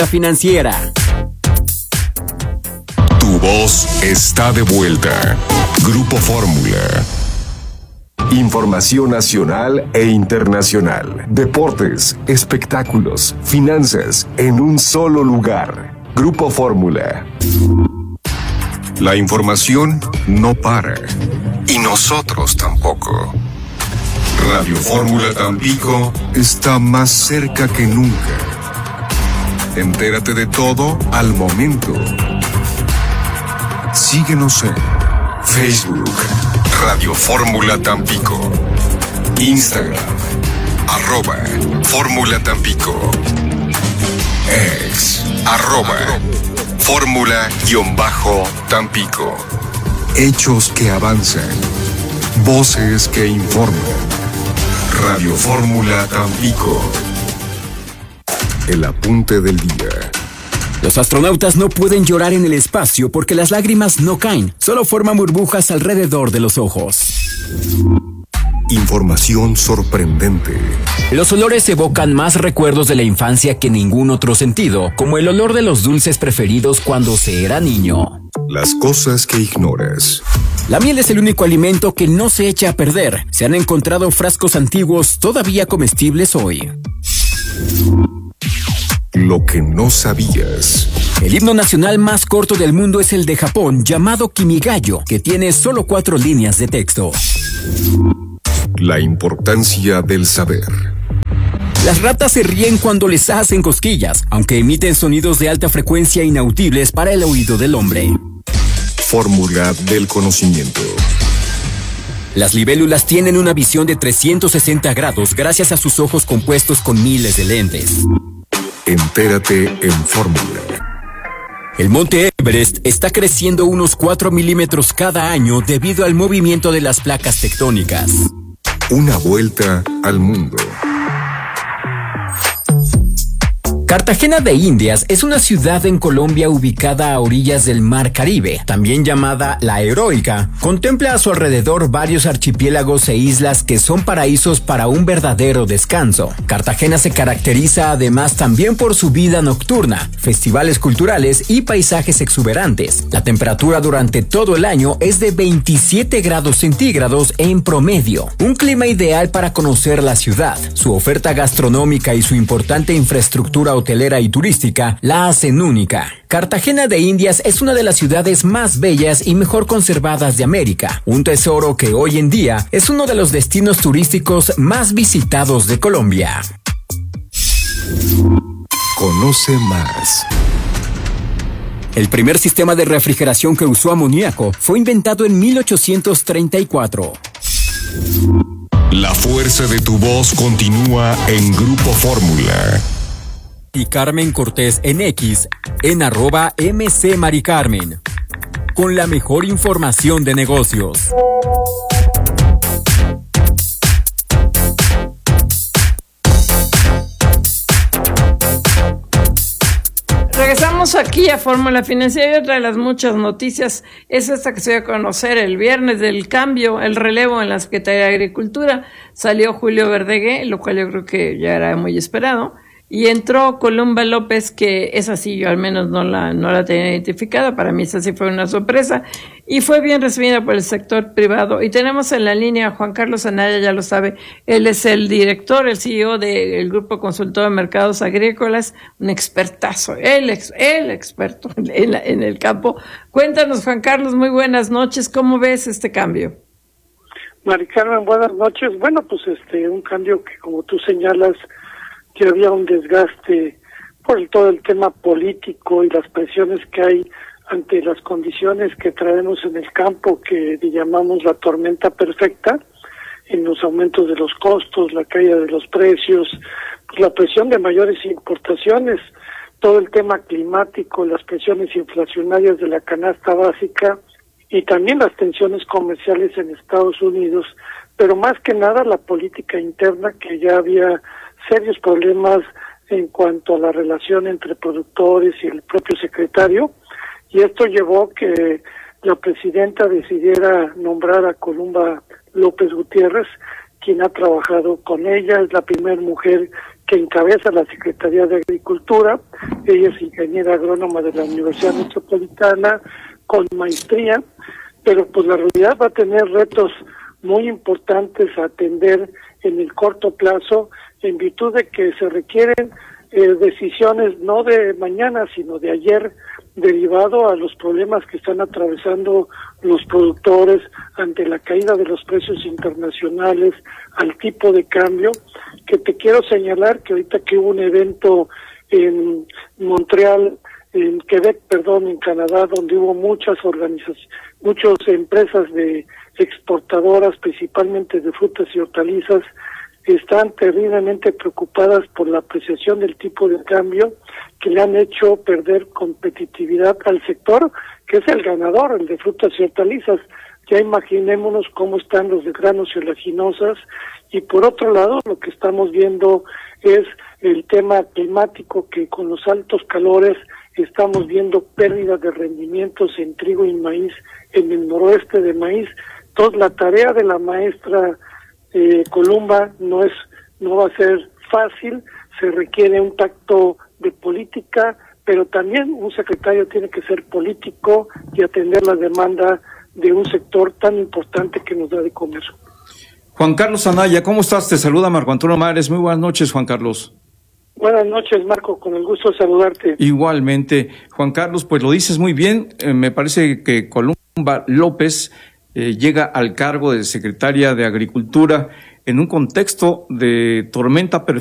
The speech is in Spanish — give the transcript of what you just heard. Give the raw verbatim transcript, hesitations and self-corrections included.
Financiera. Tu voz está de vuelta. Grupo Fórmula. Información nacional e internacional. Deportes, espectáculos, finanzas, en un solo lugar. Grupo Fórmula. La información no para. Y nosotros tampoco. Radio Fórmula Tampico está más cerca que nunca. Entérate de todo al momento. Síguenos en Facebook, Radio Fórmula Tampico, Instagram, arroba Fórmula Tampico, X, arroba Fórmula-Tampico. Hechos que avanzan, voces que informan. Radio Fórmula Tampico. El apunte del día. Los astronautas no pueden llorar en el espacio porque las lágrimas no caen, solo forman burbujas alrededor de los ojos. Información sorprendente. Los olores evocan más recuerdos de la infancia que ningún otro sentido, como el olor de los dulces preferidos cuando se era niño. Las cosas que ignoras. La miel es el único alimento que no se echa a perder. Se han encontrado frascos antiguos todavía comestibles hoy. Lo que no sabías. El himno nacional más corto del mundo es el de Japón, llamado Kimigayo, que tiene solo cuatro líneas de texto. La importancia del saber. Las ratas se ríen cuando les hacen cosquillas, aunque emiten sonidos de alta frecuencia inaudibles para el oído del hombre. Fórmula del conocimiento. Las libélulas tienen una visión de trescientos sesenta grados gracias a sus ojos compuestos con miles de lentes. Entérate en Fórmula. El monte Everest está creciendo unos cuatro milímetros cada año debido al movimiento de las placas tectónicas. Una vuelta al mundo. Cartagena de Indias es una ciudad en Colombia ubicada a orillas del Mar Caribe, también llamada La Heroica. Contempla a su alrededor varios archipiélagos e islas que son paraísos para un verdadero descanso. Cartagena se caracteriza además también por su vida nocturna, festivales culturales y paisajes exuberantes. La temperatura durante todo el año es de veintisiete grados centígrados en promedio, un clima ideal para conocer la ciudad. Su oferta gastronómica y su importante infraestructura hotelera y turística la hacen única. Cartagena de Indias es una de las ciudades más bellas y mejor conservadas de América, un tesoro que hoy en día es uno de los destinos turísticos más visitados de Colombia. Conoce más. El primer sistema de refrigeración que usó amoníaco fue inventado en mil ochocientos treinta y cuatro. La fuerza de tu voz continúa en Grupo Fórmula. Y Carmen Cortés en X, en arroba mcmaricarmen, con la mejor información de negocios. Regresamos aquí a Fórmula Financiera y otra de las muchas noticias es esta que se dio a conocer el viernes del cambio, el relevo en la Secretaría de Agricultura. Salió Julio Verdegué, lo cual yo creo que ya era muy esperado. Y entró Columba López, que es así, yo al menos no la, no la tenía identificada, para mí esa sí fue una sorpresa, y fue bien recibida por el sector privado. Y tenemos en la línea a Juan Carlos Anaya, ya lo sabe, él es el director, el C E O del Grupo Consultor de Mercados Agrícolas, un expertazo, el, ex, el experto en, la, en el campo. Cuéntanos, Juan Carlos, muy buenas noches, ¿cómo ves este cambio? Mari Carmen, buenas noches. Bueno, pues este, un cambio que, como tú señalas, que había un desgaste por todo el tema político y las presiones que hay ante las condiciones que traemos en el campo, que llamamos la tormenta perfecta, en los aumentos de los costos, la caída de los precios, pues la presión de mayores importaciones, todo el tema climático, las presiones inflacionarias de la canasta básica y también las tensiones comerciales en Estados Unidos, pero más que nada la política interna, que ya había serios problemas en cuanto a la relación entre productores y el propio secretario, y esto llevó que la presidenta decidiera nombrar a Columba López Gutiérrez, quien ha trabajado con ella, es la primera mujer que encabeza la Secretaría de Agricultura. Ella es ingeniera agrónoma de la Universidad Metropolitana con maestría, pero pues la realidad va a tener retos muy importantes a atender en el corto plazo, en virtud de que se requieren eh, decisiones no de mañana, sino de ayer, derivado a los problemas que están atravesando los productores ante la caída de los precios internacionales, al tipo de cambio, que te quiero señalar que ahorita que hubo un evento en Montreal, en Quebec, perdón, en Canadá, donde hubo muchas organizaciones, muchas empresas de exportadoras, principalmente de frutas y hortalizas, están terriblemente preocupadas por la apreciación del tipo de cambio, que le han hecho perder competitividad al sector, que es el ganador, el de frutas y hortalizas. Ya imaginémonos cómo están los de granos y oleaginosas, y por otro lado lo que estamos viendo es el tema climático, que con los altos calores estamos viendo pérdidas de rendimientos en trigo y maíz en el noroeste de maíz. Entonces la tarea de la maestra eh, Columba no es, no va a ser fácil, se requiere un tacto de política, pero también un secretario tiene que ser político y atender la demanda de un sector tan importante que nos da de comer. Juan Carlos Anaya, ¿cómo estás? Te saluda Marco Antonio Mares. Muy buenas noches, Juan Carlos. Buenas noches, Marco, con el gusto de saludarte. Igualmente, Juan Carlos, pues lo dices muy bien. Eh, me parece que Columba López eh, llega al cargo de secretaria de Agricultura en un contexto de tormenta perfecta